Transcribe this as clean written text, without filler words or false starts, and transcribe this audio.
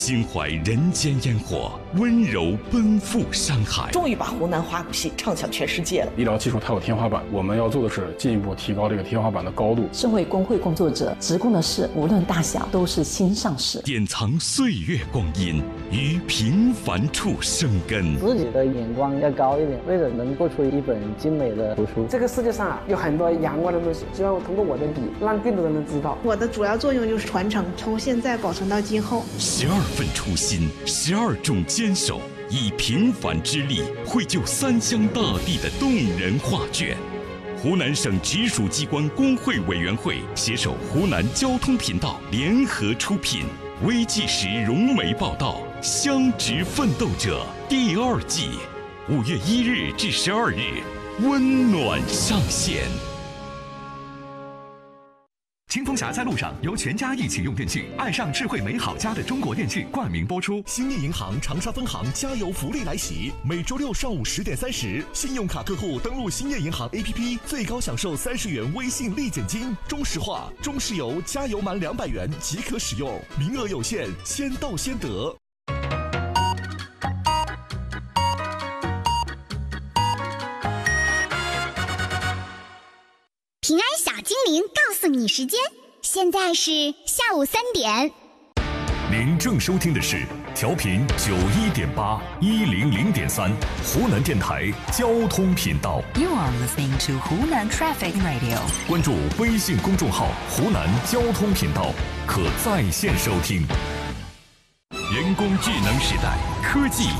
心怀人间烟火，温柔奔赴山海。 终于把湖南花鼓戏唱响全世界了。 医疗技术它有天花板，我们要做的是进一步提高这个天花板的高度。 身为工会工作者，职工的事无论大小都是心上事。 典藏岁月光阴，于平凡处生根。 自己的眼光要高一点，为了能做出一本精美的图书。 这个世界上有很多阳光的东西，希望通过我的笔，让更多人知道。 我的主要作用就是传承，从现在保存到今后。 12份初心，12种坚守，以平凡之力绘就三湘大地的动人画卷。湖南省直属机关工会委员会携手湖南交通频道联合出品，微纪实融媒报道《乡职奋斗者》第2季，5月1日至12日，温暖上线。 清风侠在路上由全家一起用电器，爱上智慧美好家的中国电器冠名播出。 兴业银行长沙分行加油福利来袭，每周六上午10点30，信用卡客户登录兴业银行 APP， 最高享受30元微信立减金。中石化、中石油加油满200元即可使用，名额有限，先到先得。 平安小精灵告诉你时间，现在是下午3点。 您正收听的是调频91.8 100.3湖南电台交通频道。 You are listening to 湖南 Traffic Radio。 关注微信公众号湖南交通频道，可在线收听。人工智能时代，科技